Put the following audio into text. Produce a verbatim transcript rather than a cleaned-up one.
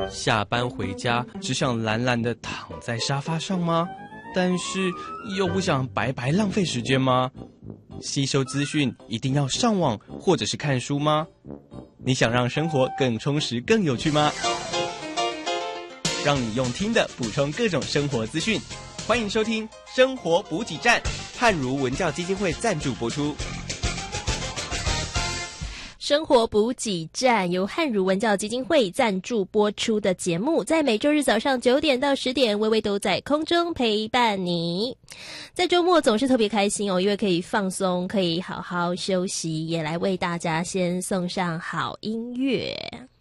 下班回家只想懒懒地躺在沙发上吗？但是又不想白白浪费时间吗？吸收资讯一定要上网或者是看书吗？你想让生活更充实更有趣吗？让你用听的补充各种生活资讯，欢迎收听生活补给站，汉儒文教基金会赞助播出。 生活补给站由汉儒文教基金会赞助播出的节目，在每周日早上九点到十点，微微都在空中陪伴你。在周末总是特别开心哦，因为可以放松，可以好好休息，也来为大家先送上好音乐。